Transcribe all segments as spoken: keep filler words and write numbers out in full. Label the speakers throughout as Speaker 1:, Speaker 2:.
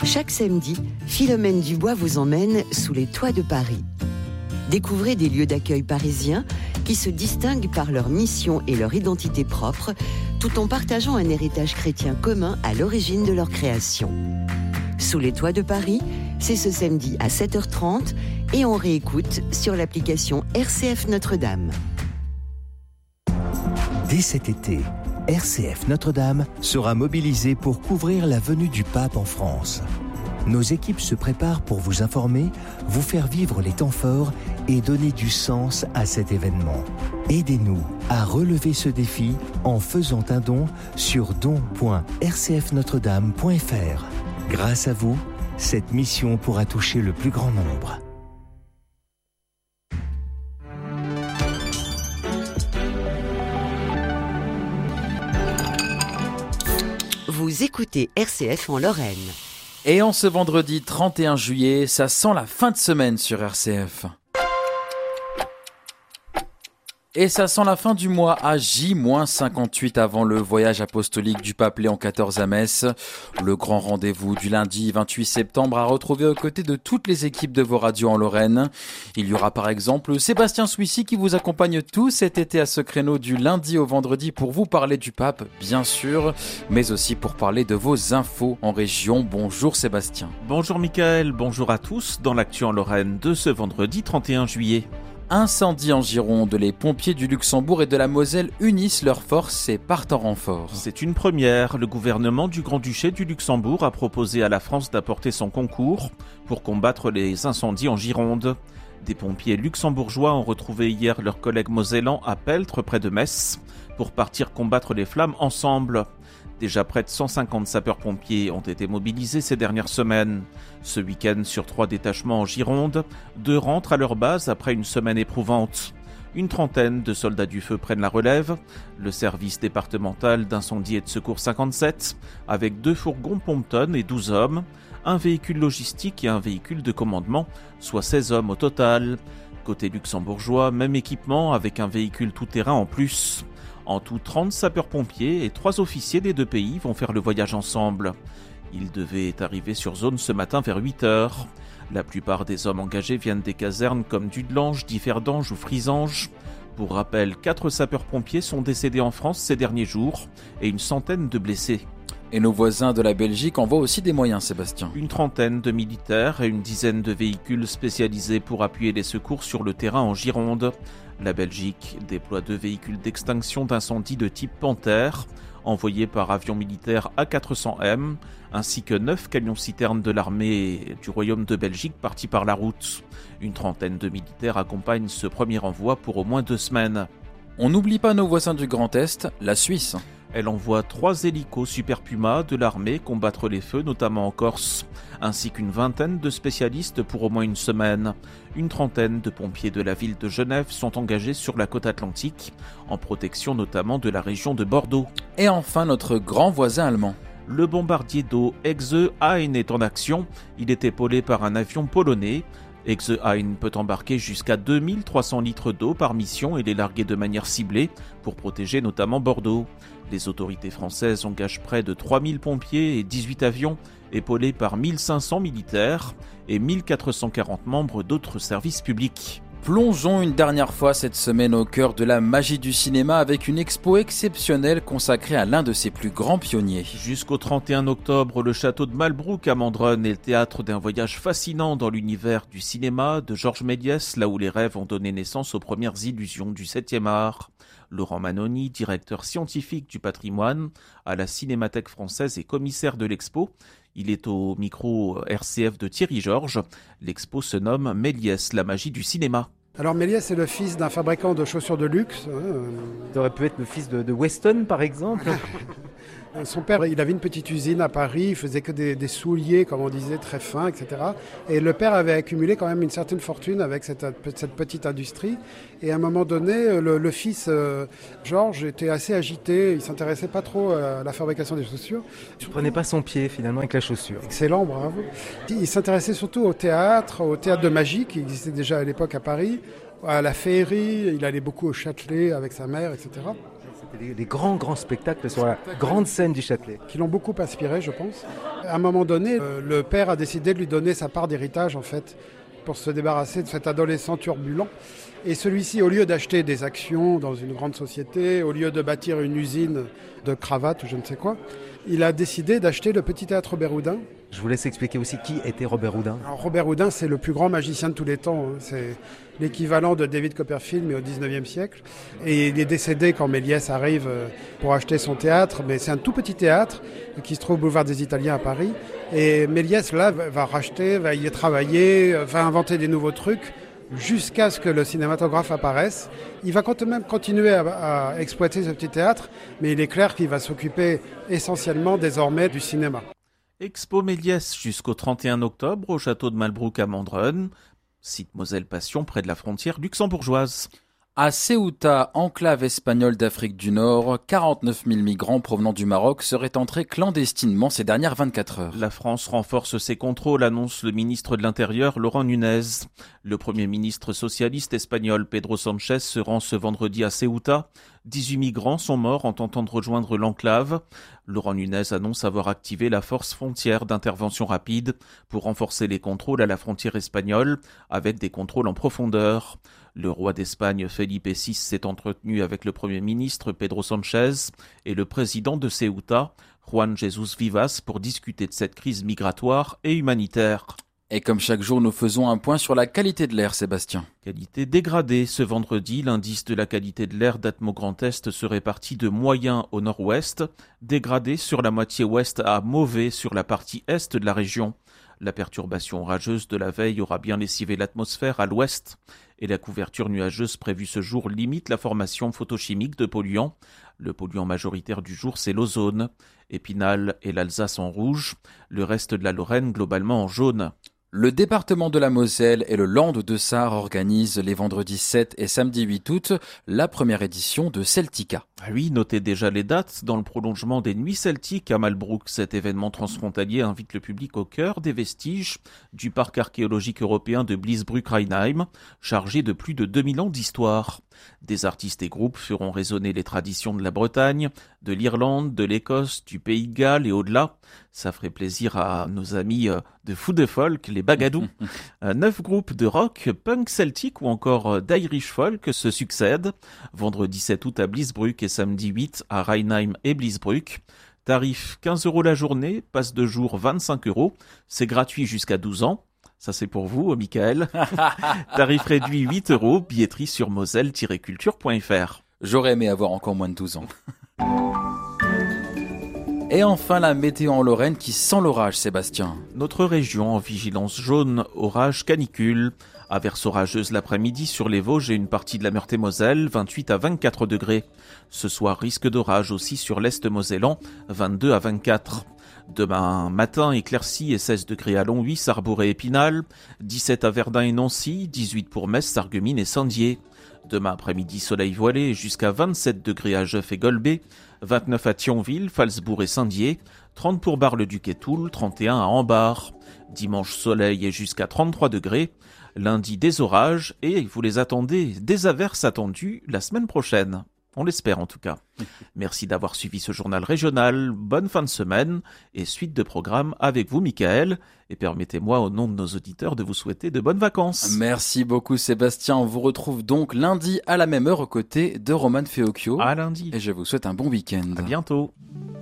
Speaker 1: Chaque samedi, Philomène Dubois vous emmène sous les toits de Paris. Découvrez des lieux d'accueil parisiens qui se distinguent par leur mission et leur identité propre, tout en partageant un héritage chrétien commun à l'origine de leur création. Sous les toits de Paris, c'est ce samedi à sept heures trente et on réécoute sur l'application R C F Notre-Dame.
Speaker 2: Dès cet été, R C F Notre-Dame sera mobilisée pour couvrir la venue du pape en France. Nos équipes se préparent pour vous informer, vous faire vivre les temps forts et donner du sens à cet événement. Aidez-nous à relever ce défi en faisant un don sur don point r c f notre dame point f r. Grâce à vous, cette mission pourra toucher le plus grand nombre.
Speaker 1: Vous écoutez R C F en Lorraine.
Speaker 3: Et en ce vendredi trente et un juillet, ça sent la fin de semaine sur R C F. Et ça sent la fin du mois à J cinquante-huit avant le voyage apostolique du pape Léon quatorze à Metz. Le grand rendez-vous du lundi vingt-huit septembre à retrouver aux côtés de toutes les équipes de vos radios en Lorraine. Il y aura par exemple Sébastien Souissy qui vous accompagne tout cet été à ce créneau du lundi au vendredi pour vous parler du pape, bien sûr, mais aussi pour parler de vos infos en région. Bonjour Sébastien.
Speaker 4: Bonjour Mickaël, bonjour à tous dans l'actu en Lorraine de ce vendredi trente et un juillet.
Speaker 3: Incendie en Gironde, les pompiers du Luxembourg et de la Moselle unissent leurs forces et partent en renfort.
Speaker 4: C'est une première. Le gouvernement du Grand-Duché du Luxembourg a proposé à la France d'apporter son concours pour combattre les incendies en Gironde. Des pompiers luxembourgeois ont retrouvé hier leurs collègues mosellans à Peltre, près de Metz, pour partir combattre les flammes ensemble. Déjà près de cent cinquante sapeurs-pompiers ont été mobilisés ces dernières semaines. Ce week-end, sur trois détachements en Gironde, deux rentrent à leur base après une semaine éprouvante. Une trentaine de soldats du feu prennent la relève. Le service départemental d'incendie et de secours cinquante-sept, avec deux fourgons pompe-tonnes et douze hommes, un véhicule logistique et un véhicule de commandement, soit seize hommes au total. Côté luxembourgeois, même équipement avec un véhicule tout-terrain en plus. En tout, trente sapeurs-pompiers et trois officiers des deux pays vont faire le voyage ensemble. Ils devaient arriver sur zone ce matin vers huit heures. La plupart des hommes engagés viennent des casernes comme Dudelange, Differdange ou Frisange. Pour rappel, quatre sapeurs-pompiers sont décédés en France ces derniers jours et une centaine de blessés.
Speaker 3: Et nos voisins de la Belgique envoient aussi des moyens, Sébastien.
Speaker 4: Une trentaine de militaires et une dizaine de véhicules spécialisés pour appuyer les secours sur le terrain en Gironde. La Belgique déploie deux véhicules d'extinction d'incendie de type Panthère, envoyés par avion militaire A quatre cents M, ainsi que neuf camions-citernes de l'armée du Royaume de Belgique partis par la route. Une trentaine de militaires accompagnent ce premier envoi pour au moins deux semaines.
Speaker 3: On n'oublie pas nos voisins du Grand Est, la Suisse.
Speaker 4: Elle envoie trois hélicos Super Puma de l'armée combattre les feux, notamment en Corse, ainsi qu'une vingtaine de spécialistes pour au moins une semaine. Une trentaine de pompiers de la ville de Genève sont engagés sur la côte atlantique, en protection notamment de la région de Bordeaux.
Speaker 3: Et enfin, notre grand voisin allemand.
Speaker 4: Le bombardier d'eau Exe Ein est en action. Il est épaulé par un avion polonais. Exe Ein peut embarquer jusqu'à deux mille trois cents litres d'eau par mission et les larguer de manière ciblée pour protéger notamment Bordeaux. Les autorités françaises engagent près de trois mille pompiers et dix-huit avions, épaulés par mille cinq cents militaires et mille quatre cent quarante membres d'autres services publics.
Speaker 3: Plongeons une dernière fois cette semaine au cœur de la magie du cinéma avec une expo exceptionnelle consacrée à l'un de ses plus grands pionniers.
Speaker 4: Jusqu'au trente et un octobre, le château de Malbrouck à Mandronne est le théâtre d'un voyage fascinant dans l'univers du cinéma de Georges Méliès, là où les rêves ont donné naissance aux premières illusions du septième art. Laurent Manoni, directeur scientifique du patrimoine à la Cinémathèque française et commissaire de l'expo. Il est au micro R C F de Thierry Georges. L'expo se nomme Méliès, la magie du cinéma.
Speaker 5: Alors Méliès est le fils d'un fabricant de chaussures de luxe.
Speaker 6: Ça aurait pu être le fils de, de Weston par exemple.
Speaker 5: Son père, il avait une petite usine à Paris, il faisait que des, des souliers, comme on disait, très fins, et cetera. Et le père avait accumulé quand même une certaine fortune avec cette, cette petite industrie. Et à un moment donné, le, le fils, euh, Georges, était assez agité, il ne s'intéressait pas trop à la fabrication des chaussures.
Speaker 6: Tu ne prenais pas son pied finalement avec la chaussure.
Speaker 5: Excellent, bravo. Il s'intéressait surtout au théâtre, au théâtre de magie qui existait déjà à l'époque à Paris, à la féerie, il allait beaucoup au Châtelet avec sa mère, et cetera.
Speaker 6: Les, les grands, grands spectacles sur la grande scène du Châtelet.
Speaker 5: Qui l'ont beaucoup inspiré, je pense. À un moment donné, euh, le père a décidé de lui donner sa part d'héritage, en fait, pour se débarrasser de cet adolescent turbulent. Et celui-ci, au lieu d'acheter des actions dans une grande société, au lieu de bâtir une usine de cravates ou je ne sais quoi, il a décidé d'acheter le petit théâtre Robert Houdin.
Speaker 6: Je vous laisse expliquer aussi qui était Robert Houdin.
Speaker 5: Alors, Robert Houdin, c'est le plus grand magicien de tous les temps. Hein. C'est l'équivalent de David Copperfield, mais au dix-neuvième siècle. Et il est décédé quand Méliès arrive pour acheter son théâtre. Mais c'est un tout petit théâtre qui se trouve au boulevard des Italiens à Paris. Et Méliès, là, va racheter, va y travailler, va inventer des nouveaux trucs, jusqu'à ce que le cinématographe apparaisse. Il va quand même continuer à, à exploiter ce petit théâtre, mais il est clair qu'il va s'occuper essentiellement désormais du cinéma.
Speaker 4: Expo Méliès jusqu'au trente et un octobre au château de Malbrouck à Mandronne, site Moselle Passion près de la frontière luxembourgeoise.
Speaker 3: À Ceuta, enclave espagnole d'Afrique du Nord, quarante-neuf mille migrants provenant du Maroc seraient entrés clandestinement ces dernières vingt-quatre heures.
Speaker 4: La France renforce ses contrôles, annonce le ministre de l'Intérieur Laurent Nunez. Le premier ministre socialiste espagnol Pedro Sánchez se rend ce vendredi à Ceuta. dix-huit migrants sont morts en tentant de rejoindre l'enclave. Laurent Nunez annonce avoir activé la force frontière d'intervention rapide pour renforcer les contrôles à la frontière espagnole avec des contrôles en profondeur. Le roi d'Espagne Felipe six s'est entretenu avec le premier ministre Pedro Sánchez et le président de Ceuta, Juan Jesús Vivas, pour discuter de cette crise migratoire et humanitaire.
Speaker 3: Et comme chaque jour, nous faisons un point sur la qualité de l'air, Sébastien.
Speaker 4: Qualité dégradée. Ce vendredi, l'indice de la qualité de l'air d'Atmo Grand Est se répartit de moyen au nord-ouest, dégradé sur la moitié ouest à mauvais sur la partie est de la région. La perturbation orageuse de la veille aura bien lessivé l'atmosphère à l'ouest et la couverture nuageuse prévue ce jour limite la formation photochimique de polluants. Le polluant majoritaire du jour, c'est l'ozone. Épinal et l'Alsace en rouge, le reste de la Lorraine globalement en jaune.
Speaker 3: Le département de la Moselle et le Land de Sarre organisent les vendredis sept et samedi huit août la première édition de Celtica.
Speaker 4: Ah oui, notez déjà les dates. Dans le prolongement des Nuits Celtiques à Malbrouck, cet événement transfrontalier invite le public au cœur des vestiges du parc archéologique européen de Bliesbruck-Rheinheim, chargé de plus de deux mille ans d'histoire. Des artistes et groupes feront résonner les traditions de la Bretagne, de l'Irlande, de l'Écosse, du Pays de Galles et au-delà. Ça ferait plaisir à nos amis de Fou de Folk, les Bagadous. Neuf groupes de rock, punk celtique ou encore d'Irish folk se succèdent. Vendredi sept août à Bliesbruck et samedi huit à Rheinheim et Bliesbruck. Tarif quinze euros la journée, passe de jour vingt-cinq euros. C'est gratuit jusqu'à douze ans. Ça, c'est pour vous, Michael. Tarif réduit huit euros, billetterie sur moselle tiret culture point f r.
Speaker 3: J'aurais aimé avoir encore moins de douze ans. Et enfin, la météo en Lorraine qui sent l'orage, Sébastien.
Speaker 4: Notre région en vigilance jaune, orage, canicule. Averse orageuse l'après-midi sur les Vosges et une partie de la Meurthe-et-Moselle, vingt-huit à vingt-quatre degrés. Ce soir, risque d'orage aussi sur l'est mosellan, vingt-deux à vingt-quatre. Demain matin, éclaircie et seize degrés à Longwy, Sarrebourg et Épinal, dix-sept à Verdun et Nancy, dix-huit pour Metz, Sarreguemines et Saint-Dié. Demain après-midi, soleil voilé jusqu'à vingt-sept degrés à Jeuf et Golbet, vingt-neuf à Thionville, Falsbourg et Saint-Dié, trente pour Bar-le-Duc et Toul, trente et un à Ambar. Dimanche, soleil et jusqu'à trente-trois degrés. Lundi, des orages et vous les attendez, des averses attendues la semaine prochaine. On l'espère en tout cas. Merci d'avoir suivi ce journal régional. Bonne fin de semaine et suite de programme avec vous, Michael. Et permettez-moi, au nom de nos auditeurs, de vous souhaiter de bonnes vacances.
Speaker 3: Merci beaucoup, Sébastien. On vous retrouve donc lundi à la même heure aux côtés de Roman Feocchio.
Speaker 4: À lundi.
Speaker 3: Et je vous souhaite un bon week-end.
Speaker 4: À bientôt.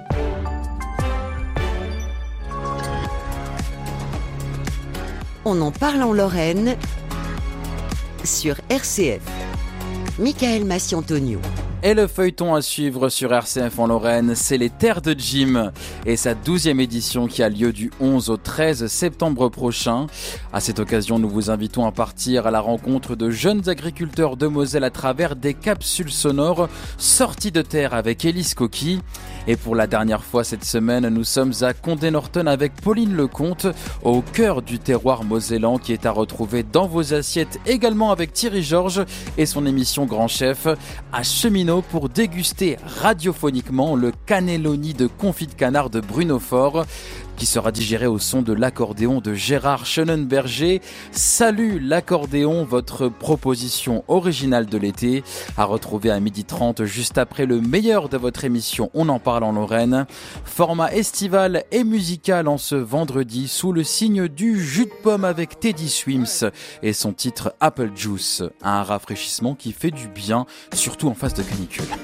Speaker 1: On en parle en Lorraine sur R C F. Michael Massi-Antonio.
Speaker 3: Et le feuilleton à suivre sur R C F en Lorraine, c'est les Terres de Jim et sa douzième édition qui a lieu du onze au treize septembre prochain. À cette occasion, nous vous invitons à partir à la rencontre de jeunes agriculteurs de Moselle à travers des capsules sonores sorties de terre avec Élise Coqui. Et pour la dernière fois cette semaine, nous sommes à Condé-Norton avec Pauline Lecomte, au cœur du terroir mosellan qui est à retrouver dans vos assiettes, également avec Thierry Georges et son émission Grand Chef à Cheminot pour déguster radiophoniquement le cannelloni de confit de canard de Bruno Faure. qui sera digéré au son de l'accordéon de Gérard Schönenberger. Salut l'accordéon, votre proposition originale de l'été, à retrouver à midi trente juste après le meilleur de votre émission On en parle en Lorraine. Format estival et musical en ce vendredi sous le signe du jus de pomme avec Teddy Swims et son titre Apple Juice, un rafraîchissement qui fait du bien, surtout en phase de canicule.